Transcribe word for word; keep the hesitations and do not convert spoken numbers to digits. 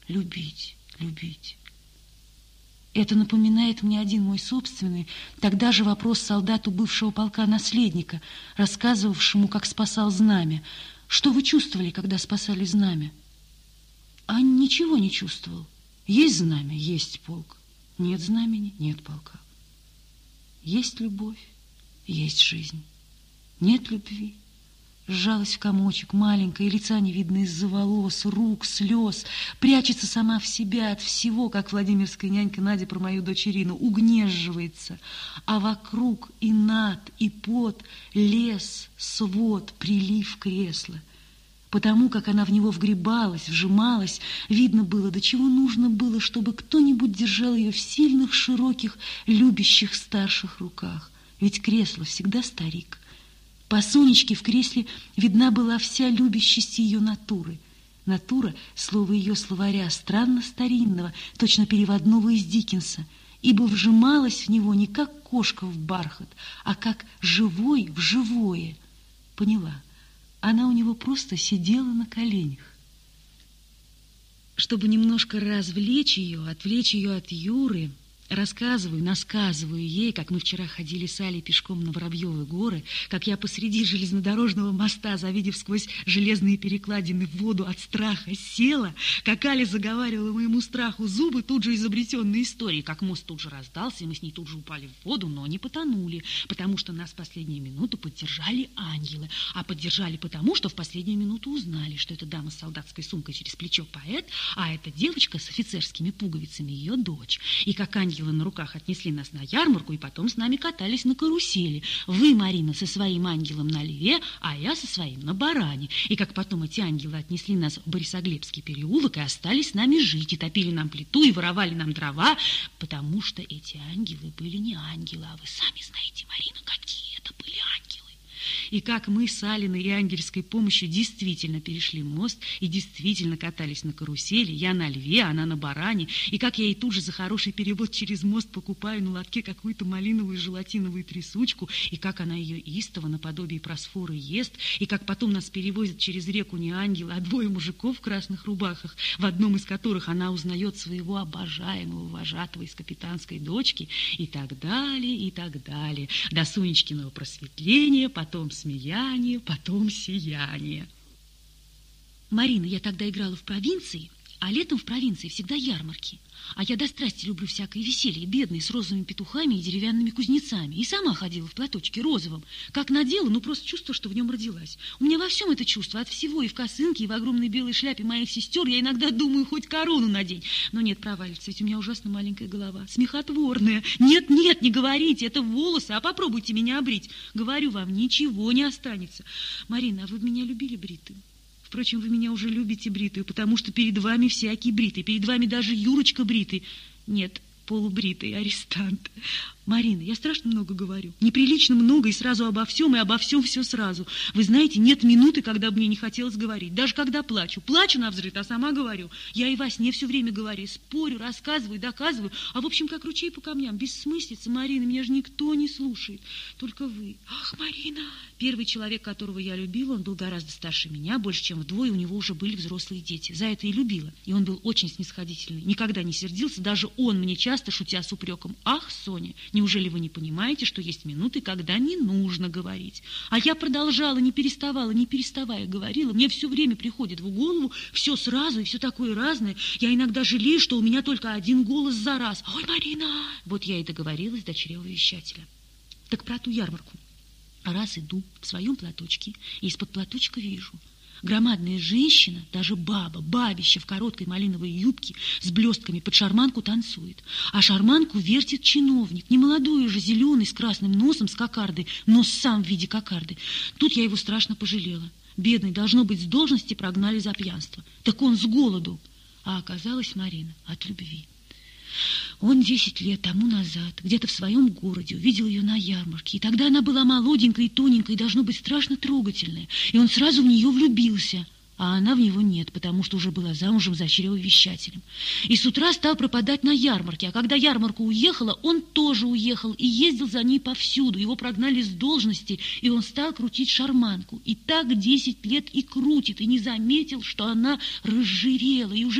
любить, любить. Это напоминает мне один мой собственный, тогда же вопрос солдату бывшего полка-наследника, рассказывавшему, как спасал знамя. Что вы чувствовали, когда спасали знамя? А ничего не чувствовал. Есть знамя, есть полк. Нет знамени, нет полка. Есть любовь, есть жизнь. Нет любви. Сжалась в комочек, маленькая, и лица не видно из-за волос, рук, слез. Прячется сама в себя от всего, как владимирская нянька Надя про мою дочь Ирину, угнезживается. А вокруг и над, и под, лес, свод, прилив кресла. Потому как она в него вгребалась, вжималась, видно было, до чего нужно было, чтобы кто-нибудь держал ее в сильных, широких, любящих старших руках. Ведь кресло всегда старик. По Сонечке в кресле видна была вся любящесть ее натуры. Натура — слово ее словаря, странно старинного, точно переводного из Диккенса, ибо вжималась в него не как кошка в бархат, а как живой в живое. Поняла, она у него просто сидела на коленях. Чтобы немножко развлечь ее, отвлечь ее от Юры, рассказываю, насказываю ей, как мы вчера ходили с Алей пешком на Воробьевы горы, как я посреди железнодорожного моста, завидев сквозь железные перекладины в воду от страха, села, как Аля заговаривала моему страху зубы, тут же изобретенные истории, как мост тут же раздался, и мы с ней тут же упали в воду, но не потонули, потому что нас в последнюю минуту поддержали ангелы, а поддержали потому, что в последнюю минуту узнали, что эта дама с солдатской сумкой через плечо поэт, а эта девочка с офицерскими пуговицами ее дочь. И как ангелы на руках отнесли нас на ярмарку и потом с нами катались на карусели. Вы, Марина, со своим ангелом на льве, а я со своим на баране. И как потом эти ангелы отнесли нас в Борисоглебский переулок и остались с нами жить, и топили нам плиту, и воровали нам дрова, потому что эти ангелы были не ангелы, а вы сами знаете, Марина, какие это были ангелы. И как мы с Алиной и ангельской помощью действительно перешли мост и действительно катались на карусели, я на льве, она на баране, и как я ей тут же за хороший перевод через мост покупаю на лотке какую-то малиновую желатиновую трясучку, и как она ее истово наподобие просфоры ест, и как потом нас перевозят через реку не ангелы, а двое мужиков в красных рубахах, в одном из которых она узнает своего обожаемого вожатого из капитанской дочки, и так далее, и так далее, до Сонечкиного просветления, потом смеяние, потом сияние. Марина, я тогда играла в провинции, а летом в провинции всегда ярмарки. А я до страсти люблю всякое веселье, бедное, с розовыми петухами и деревянными кузнецами. И сама ходила в платочке розовом. Как надела, ну просто чувство, что в нем родилась. У меня во всем это чувство, от всего, и в косынке, и в огромной белой шляпе моих сестер. Я иногда думаю, хоть корону надень. Но нет, провалится, ведь у меня ужасно маленькая голова, смехотворная. Нет, нет, не говорите, это волосы, а попробуйте меня обрить. Говорю вам, ничего не останется. Марина, а вы меня любили бритым? Впрочем, вы меня уже любите бритую, потому что перед вами всякий бритый, перед вами даже Юрочка бритый. Нет, полубритый арестант. Марина, я страшно много говорю. Неприлично много и сразу обо всем, и обо всем все сразу. Вы знаете, нет минуты, когда бы мне не хотелось говорить. Даже когда плачу. Плачу навзрыд, а сама говорю. Я и во сне все время говорю, спорю, рассказываю, доказываю. А в общем, как ручей по камням. Бессмыслица, Марина, меня же никто не слушает. Только вы. Ах, Марина! Первый человек, которого я любила, он был гораздо старше меня, больше, чем вдвое, у него уже были взрослые дети. За это и любила. И он был очень снисходительный, никогда не сердился. Даже он мне часто, шутя с упреком: «Ах, Соня, неужели вы не понимаете, что есть минуты, когда не нужно говорить?» А я продолжала, не переставала, не переставая говорила. Мне все время приходит в голову все сразу и все такое разное. Я иногда жалею, что у меня только один голос за раз. «Ой, Марина!» Вот я и договорилась до чревовещателя. Так про ту ярмарку. Раз иду в своем платочке, и из-под платочка вижу: громадная женщина, даже баба, бабища в короткой малиновой юбке с блестками под шарманку танцует. А шарманку вертит чиновник, немолодой уже, зеленый, с красным носом, с кокардой, нос сам в виде кокарды. Тут я его страшно пожалела. Бедный, должно быть, с должности прогнали за пьянство. Так он с голоду. А оказалось, Марина, от любви. Он десять лет тому назад где-то в своем городе увидел ее на ярмарке. И тогда она была молоденькая и тоненькая, и, должно быть, страшно трогательная. И он сразу в нее влюбился. А она в него нет, потому что уже была замужем за чревовещателем. И с утра стал пропадать на ярмарке. А когда ярмарка уехала, он тоже уехал и ездил за ней повсюду. Его прогнали с должности, и он стал крутить шарманку. И так десять лет и крутит, и не заметил, что она разжирела, и уже